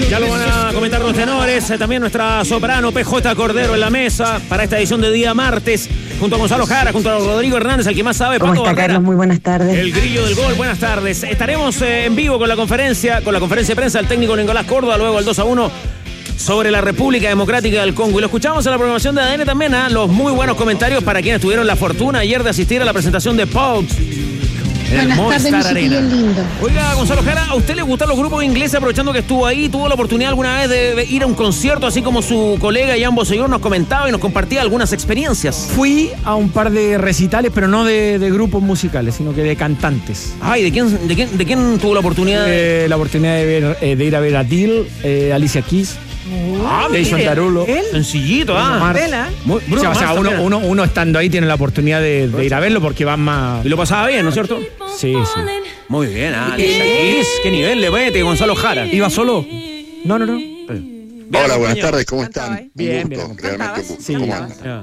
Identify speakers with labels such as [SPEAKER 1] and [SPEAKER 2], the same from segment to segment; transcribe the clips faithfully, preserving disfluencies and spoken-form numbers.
[SPEAKER 1] Ya lo van a comentar los tenores, eh, también nuestra soprano P J Cordero en la mesa para esta edición de día martes, junto a Gonzalo Jara, junto a Rodrigo Hernández, el que más sabe.
[SPEAKER 2] ¿Cómo
[SPEAKER 1] Paco
[SPEAKER 2] está,
[SPEAKER 1] Barrera,
[SPEAKER 2] Carlos? Muy buenas tardes.
[SPEAKER 1] El grillo del gol, buenas tardes. Estaremos eh, en vivo con la conferencia, con la conferencia de prensa del técnico Nicolás Córdoba, luego el dos a uno sobre la República Democrática del Congo. Y lo escuchamos en la programación de A D N también, ¿eh? Los muy buenos comentarios para quienes tuvieron la fortuna ayer de asistir a la presentación de Pouch en el Movistar Arena.
[SPEAKER 2] Lindo.
[SPEAKER 1] Oiga, Gonzalo Jara, ¿a usted le gustan los grupos ingleses? Aprovechando que estuvo ahí, ¿tuvo la oportunidad alguna vez de ir a un concierto, así como su colega Jan Bosellur nos comentaba y nos compartía algunas experiencias?
[SPEAKER 3] Fui a un par de recitales, pero no de, de grupos musicales, sino que de cantantes.
[SPEAKER 1] Ay, ¿de quién, de quién, de quién tuvo la oportunidad? De...
[SPEAKER 3] Eh, la oportunidad de, ver, eh, de ir a ver a Till, eh, Alicia Keys.
[SPEAKER 1] Ah,
[SPEAKER 3] Jason Derulo.
[SPEAKER 1] ¿Él? Sencillito, ah.
[SPEAKER 3] Muy,
[SPEAKER 1] Bruno
[SPEAKER 3] o sea, o sea,
[SPEAKER 1] Mars
[SPEAKER 3] uno,
[SPEAKER 1] también.
[SPEAKER 3] uno, uno estando ahí tiene la oportunidad de, de ir a verlo porque van más...
[SPEAKER 1] Y lo pasaba bien, ¿no es cierto?
[SPEAKER 3] Sí, sí.
[SPEAKER 1] Muy bien, ah, Alicia Keys. ¿Qué nivel le mete Gonzalo Jara?
[SPEAKER 3] ¿Iba solo? No, no, no.
[SPEAKER 4] Hola, buenas tardes, ¿cómo están?
[SPEAKER 3] Bien,
[SPEAKER 4] un gusto,
[SPEAKER 3] bien.
[SPEAKER 4] realmente un gusto.
[SPEAKER 3] Sí,
[SPEAKER 4] ¿Cómo
[SPEAKER 3] ya.
[SPEAKER 4] andan?
[SPEAKER 1] Ya.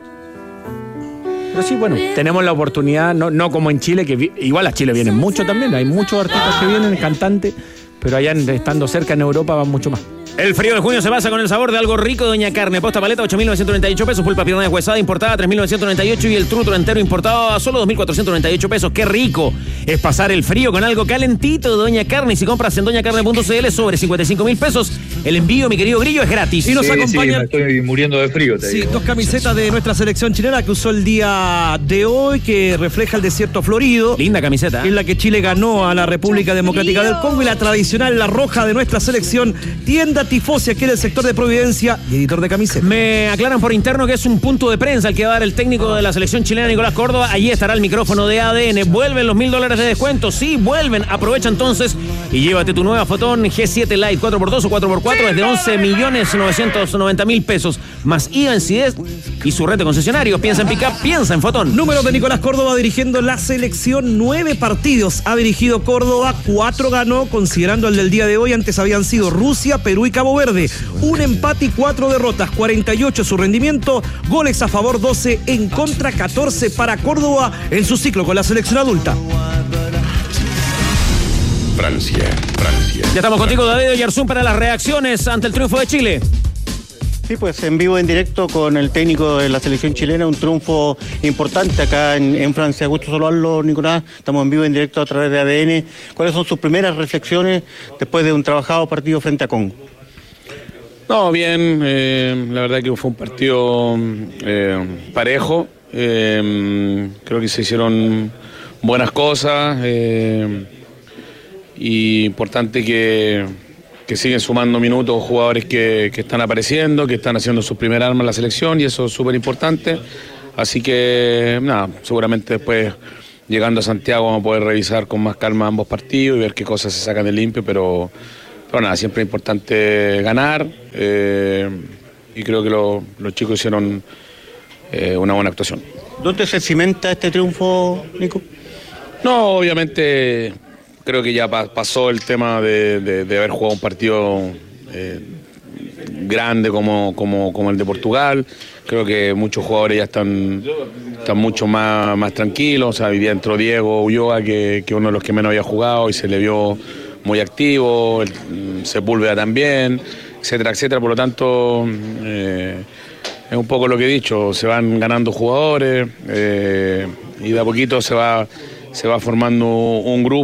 [SPEAKER 3] Pero sí, bueno, tenemos la oportunidad, no, no como en Chile, que vi- igual a Chile vienen mucho también, hay muchos artistas que vienen, cantantes, pero allá en- estando cerca en Europa van mucho más.
[SPEAKER 1] El frío de junio se pasa con el sabor de algo rico de Doña Carne. Posta paleta, ocho mil novecientos noventa y ocho pesos. Pulpa pierna deshuesada importada, tres mil novecientos noventa y ocho. Y el trutro entero importado a solo dos mil cuatrocientos noventa y ocho pesos. ¡Qué rico! Es pasar el frío con algo calentito de Doña Carne. Y si compras en doña carne punto c l sobre cincuenta y cinco mil pesos, el envío, mi querido Grillo, es gratis.
[SPEAKER 5] Y nos
[SPEAKER 6] Sí, sí,
[SPEAKER 5] acompañan
[SPEAKER 6] me estoy muriendo de frío, te
[SPEAKER 5] sí,
[SPEAKER 6] digo.
[SPEAKER 5] dos camisetas de nuestra selección chilena que usó el día de hoy, que refleja el desierto florido.
[SPEAKER 1] Linda camiseta.
[SPEAKER 5] Que es la que Chile ganó a la República Democrática del Congo, y la tradicional, la roja de nuestra selección. Tienda Tifosi, aquí en el sector de Providencia, y editor de camisetas.
[SPEAKER 1] Me aclaran por interno que es un punto de prensa el que va a dar el técnico de la selección chilena, Nicolás Córdoba. Allí estará el micrófono de A D N. ¿Vuelven los mil dólares de descuento? Sí, vuelven. Aprovecha entonces y llévate tu nueva Fotón G siete Lite cuatro por dos o cuatro por cuatro. Es de once millones novecientos noventa mil pesos. Más I V A en C I D E S y su red de concesionarios. Piensa en pick-up, piensa en Fotón.
[SPEAKER 5] Números de Nicolás Córdoba dirigiendo la selección. Nueve partidos ha dirigido Córdoba, cuatro ganó, considerando el del día de hoy. Antes habían sido Rusia, Perú y Cabo Verde. Un empate y cuatro derrotas, cuarenta y ocho su rendimiento. Goles a favor, doce en contra, catorce para Córdoba en su ciclo con la selección adulta.
[SPEAKER 7] Francia, Francia.
[SPEAKER 1] Ya estamos contigo, David Oyarzún, para las reacciones ante el triunfo de Chile.
[SPEAKER 8] Sí, pues en vivo, en directo con el técnico de la selección chilena, un triunfo importante acá en, en Francia. Gusto saludarlo, Nicolás. Estamos en vivo, en directo a través de A D N. ¿Cuáles son sus primeras reflexiones después de un trabajado partido frente a Congo?
[SPEAKER 9] No, bien, eh, la verdad que fue un partido eh, parejo. Eh, creo que se hicieron buenas cosas. Eh, y importante que, que siguen sumando minutos jugadores que, que están apareciendo, que están haciendo su primer arma en la selección, y eso es súper importante. Así que, nada, seguramente después, llegando a Santiago, vamos a poder revisar con más calma ambos partidos y ver qué cosas se sacan de limpio, pero, pero nada, siempre es importante ganar, eh, y creo que lo, los chicos hicieron eh, una buena actuación.
[SPEAKER 8] ¿Dónde se cimenta este triunfo, Nico?
[SPEAKER 9] No, obviamente creo que ya pa- pasó el tema de, de, de haber jugado un partido eh, grande como, como, como el de Portugal. Creo que muchos jugadores ya están, están mucho más, más tranquilos. O sea, hoy día entró Diego Ulloa, que, que uno de los que menos había jugado y se le vio muy activo, el, Sepúlveda también, etcétera, etcétera. Por lo tanto, eh, es un poco lo que he dicho, se van ganando jugadores, eh, y de a poquito se va, se va formando un grupo.